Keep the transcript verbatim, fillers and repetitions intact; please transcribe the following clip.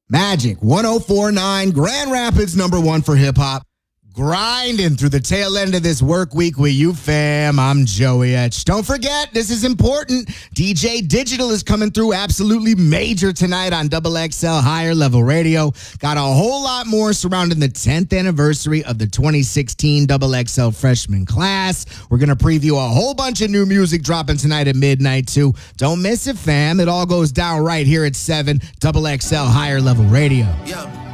Magic one oh four point nine, Grand Rapids number one for hip hop. Grinding through the tail end of this work week with you, fam. I'm Joey Etch. Don't forget, this is important. D J Digital is coming through absolutely major tonight on Double X L Higher Level Radio. Got a whole lot more surrounding the tenth anniversary of the twenty sixteen Double X L freshman class. We're going to preview a whole bunch of new music dropping tonight at midnight, too. Don't miss it, fam. It all goes down right here at seven, Double X L Higher Level Radio. Yeah.